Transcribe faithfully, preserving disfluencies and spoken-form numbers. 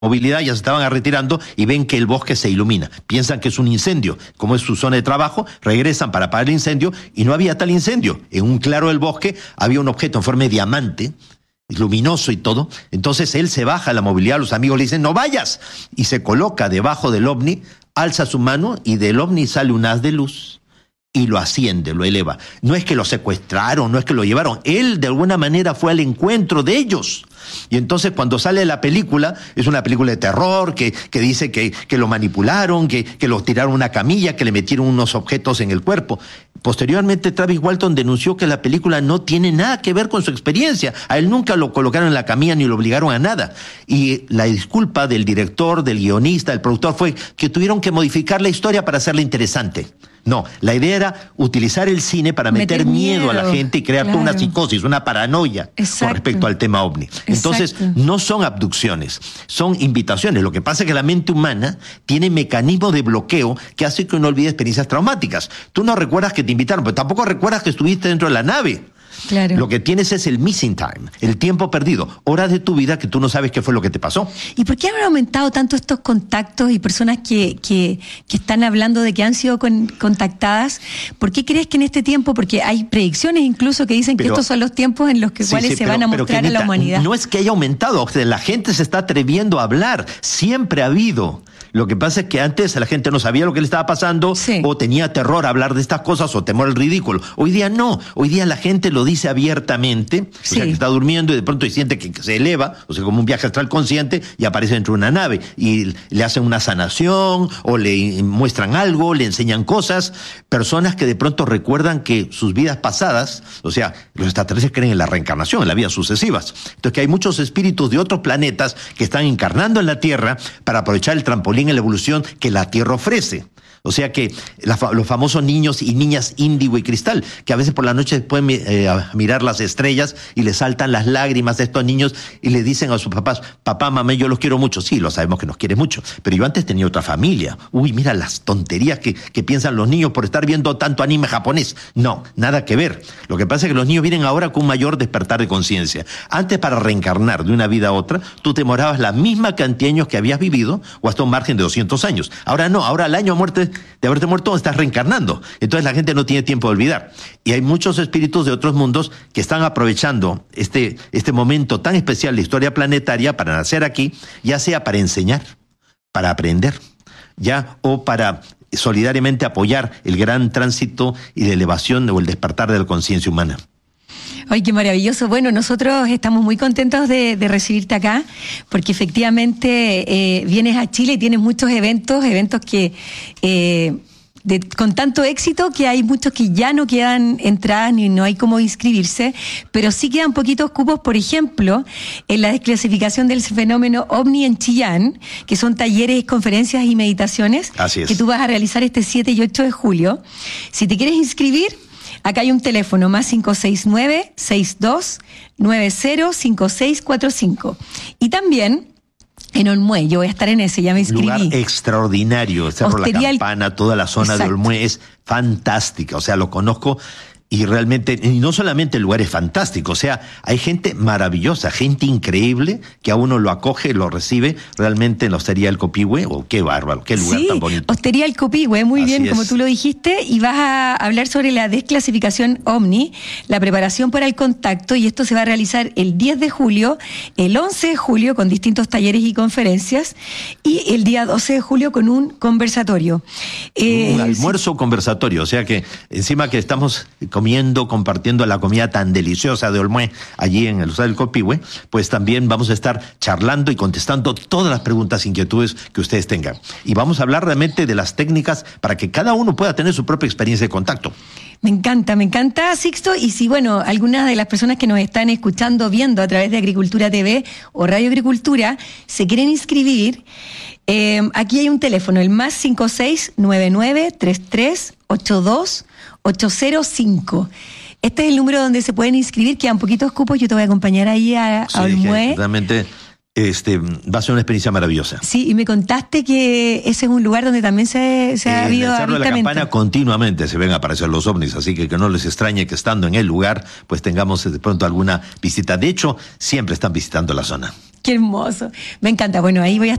movilidad, ya se estaban retirando y ven que el bosque se ilumina. Piensan que es un incendio. Como es su zona de trabajo, regresan para apagar el incendio y no había tal incendio. En un claro del bosque había un objeto en forma de diamante, luminoso y todo. Entonces él se baja a la movilidad, los amigos le dicen, no vayas. Y se coloca debajo del ovni, alza su mano y del ovni sale un haz de luz. Y lo asciende, lo eleva. No es que lo secuestraron, no es que lo llevaron. Él de alguna manera fue al encuentro de ellos. Y entonces cuando sale la película, es una película de terror que, que dice que, que lo manipularon, que, que lo tiraron a una camilla, que le metieron unos objetos en el cuerpo. Posteriormente Travis Walton denunció que la película no tiene nada que ver con su experiencia. A él nunca lo colocaron en la camilla ni lo obligaron a nada. Y la disculpa del director, del guionista, del productor fue que tuvieron que modificar la historia para hacerla interesante. No, la idea era utilizar el cine para meter, meter miedo, miedo a la gente y crear claro. toda una psicosis, una paranoia Exacto. con respecto al tema ovni. Entonces, Exacto. no son abducciones, son invitaciones. Lo que pasa es que la mente humana tiene mecanismos de bloqueo que hace que uno olvide experiencias traumáticas. Tú no recuerdas que te invitaron, pero tampoco recuerdas que estuviste dentro de la nave. Claro. Lo que tienes es el missing time, el tiempo perdido, horas de tu vida que tú no sabes qué fue lo que te pasó. ¿Y por qué han aumentado tanto estos contactos y personas que, que, que están hablando de que han sido con, contactadas? ¿Por qué crees que en este tiempo, porque hay predicciones incluso que dicen pero, que estos son los tiempos en los que sí, cuales sí, se pero, van a mostrar a la humanidad? No es que haya aumentado, o sea, la gente se está atreviendo a hablar, siempre ha habido. Lo que pasa es que antes la gente no sabía lo que le estaba pasando sí. o tenía terror a hablar de estas cosas o temor al ridículo. Hoy día no, hoy día la gente lo dice abiertamente, sí. o sea que está durmiendo y de pronto siente que se eleva, o sea como un viaje astral consciente y aparece dentro de una nave y le hacen una sanación o le muestran algo, le enseñan cosas. Personas que de pronto recuerdan que sus vidas pasadas, o sea, los extraterrestres creen en la reencarnación, en las vidas sucesivas. Entonces que hay muchos espíritus de otros planetas que están encarnando en la Tierra para aprovechar el trampolín en la evolución que la Tierra ofrece. O sea que la, los famosos niños y niñas índigo y cristal, que a veces por la noche pueden eh, mirar las estrellas y les saltan las lágrimas de estos niños y le dicen a sus papás, papá, mamá, yo los quiero mucho. Sí, lo sabemos que nos quiere mucho, pero yo antes tenía otra familia. Uy, mira las tonterías que, que piensan los niños por estar viendo tanto anime japonés. No, nada que ver. Lo que pasa es que los niños vienen ahora con un mayor despertar de conciencia. Antes, para reencarnar de una vida a otra, tú te demorabas la misma cantidad de años que habías vivido o hasta un margen de doscientos años. Ahora no, ahora al año de muerte de haberte muerto estás reencarnando. Entonces la gente no tiene tiempo de olvidar. Y hay muchos espíritus de otros mundos que están aprovechando este, este momento tan especial de historia planetaria para nacer aquí, ya sea para enseñar, para aprender, ya o para solidariamente apoyar el gran tránsito y la elevación o el despertar de la conciencia humana. Ay, qué maravilloso. Bueno, nosotros estamos muy contentos de, de recibirte acá, porque efectivamente eh, vienes a Chile y tienes muchos eventos, eventos que eh, de, con tanto éxito que hay muchos que ya no quedan entradas ni no hay cómo inscribirse, pero sí quedan poquitos cupos, por ejemplo, en la desclasificación del fenómeno OVNI en Chillán, que son talleres, conferencias y meditaciones Así es. que tú vas a realizar este siete y ocho de julio. Si te quieres inscribir, acá hay un teléfono, más cinco seis nueve, seis dos nueve cero, cinco seis cuatro cinco. Y también en Olmué, yo voy a estar en ese, ya me inscribí. Lugar extraordinario, Cerro Hostería La Campana, toda la zona Exacto. de Olmué es fantástica, o sea, lo conozco. Y realmente, y no solamente el lugar es fantástico, o sea, hay gente maravillosa, gente increíble, que a uno lo acoge, lo recibe, realmente en la Hostería del Copihue, oh, qué bárbaro, qué lugar sí, tan bonito. Hostería del Copihue, muy Así bien, es. como tú lo dijiste, y vas a hablar sobre la desclasificación OVNI, la preparación para el contacto, y esto se va a realizar el diez de julio, el once de julio, con distintos talleres y conferencias, y el día doce de julio con un conversatorio. Eh, un almuerzo sí. conversatorio, o sea que encima que estamos comiendo, compartiendo la comida tan deliciosa de Olmué, allí en el Hotel del Copihue, pues también vamos a estar charlando y contestando todas las preguntas, inquietudes que ustedes tengan. Y vamos a hablar realmente de las técnicas para que cada uno pueda tener su propia experiencia de contacto. Me encanta, me encanta, Sixto. Y si, bueno, algunas de las personas que nos están escuchando, viendo a través de Agricultura T V o Radio Agricultura, se quieren inscribir, eh, aquí hay un teléfono, el más cinco seis nueve nueve, tres tres ocho dos ocho cero cinco. Este es el número donde se pueden inscribir, quedan poquitos cupos, yo te voy a acompañar ahí a, sí, a Olmué. Realmente este, va a ser una experiencia maravillosa. Sí, y me contaste que ese es un lugar donde también se, se ha habido en el Cerro de la Campana continuamente se ven a aparecer los ovnis, así que que no les extrañe que estando en el lugar, pues tengamos de pronto alguna visita. De hecho, siempre están visitando la zona. Qué hermoso. Me encanta. Bueno, ahí voy a